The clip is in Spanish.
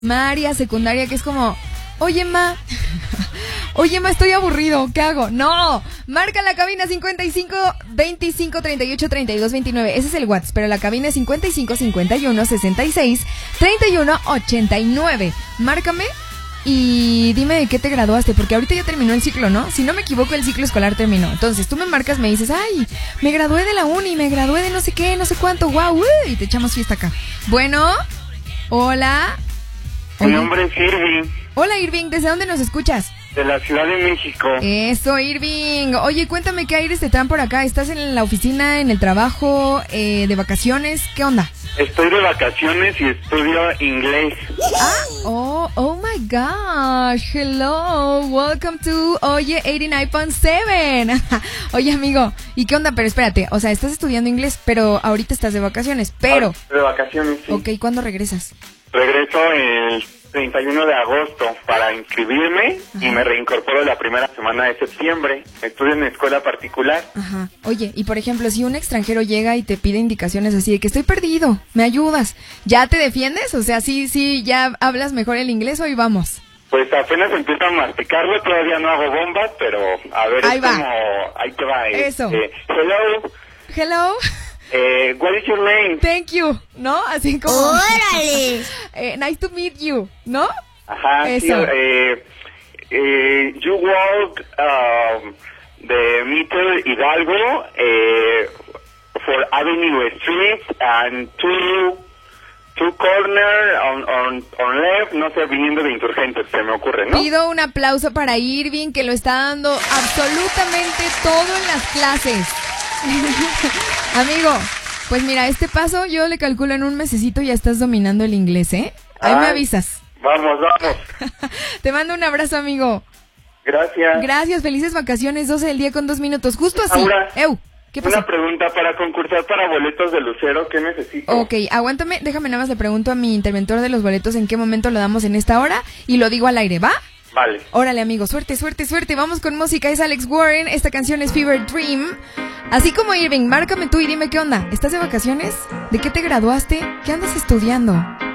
primaria, secundaria, que es como, oye, ma, estoy aburrido, ¿qué hago? No, marca la cabina 55 25 38 32 29. Ese es el WhatsApp, pero la cabina es 55 51 66 31 89. Márcame y dime de qué te graduaste, porque ahorita ya terminó el ciclo, ¿no? Si no me equivoco, el ciclo escolar terminó. Entonces tú me marcas, me dices, ay, me gradué de la uni, me gradué de no sé qué, no sé cuánto, wow, y te echamos fiesta acá. Bueno, hola. Mi nombre es Irving. Hola, Irving, ¿desde dónde nos escuchas? De la Ciudad de México. Eso, Irving. Oye, cuéntame qué aires te traen por acá. ¿Estás en la oficina, en el trabajo, de vacaciones? ¿Qué onda? Estoy de vacaciones y estudio inglés. Oh my gosh. Hello, welcome to Oye 89.7. Oye, amigo, ¿y qué onda? Pero espérate, o sea, estás estudiando inglés, pero ahorita estás de vacaciones, pero... De vacaciones, sí. Ok, ¿cuándo regresas? Regreso el 31 de agosto para inscribirme. Ajá. Y me reincorporo la primera semana de septiembre. Estudio en escuela particular. Ajá. Oye, y por ejemplo, si un extranjero llega y te pide indicaciones así de que estoy perdido, ¿me ayudas? ¿Ya te defiendes? O sea, sí, ¿ya hablas mejor el inglés o ahí vamos? Pues apenas empiezo a masticarlo, todavía no hago bombas, pero a ver, ahí va. Como... Ahí te va. Eso. Hello. What is your name? Thank you, ¿no? Así como... ¡Órale! Nice to meet you, ¿no? Ajá, eso. Sí, you walk the meter Hidalgo for Avenue Street and two corner on left, no sé, viniendo de Insurgentes, se me ocurre, ¿no? Pido un aplauso para Irving, que lo está dando absolutamente todo en las clases. Amigo, pues mira, este paso yo le calculo en un mesecito ya estás dominando el inglés, ¿eh? Ahí me avisas. Vamos. Te mando un abrazo, amigo. Gracias. Gracias, felices vacaciones, 12 del día con 2 minutos, justo así. Ahora, ¿qué pasó? Una pregunta, para concursar para boletos de Lucero, ¿qué necesito? Ok, aguántame, déjame nada más le pregunto a mi interventor de los boletos en qué momento lo damos en esta hora y lo digo al aire, ¿va? Vale. Órale, amigo, suerte. Vamos con música, es Alex Warren, esta canción es Fever Dream. Así como Irving, márcame tú y dime qué onda. ¿Estás de vacaciones? ¿De qué te graduaste? ¿Qué andas estudiando?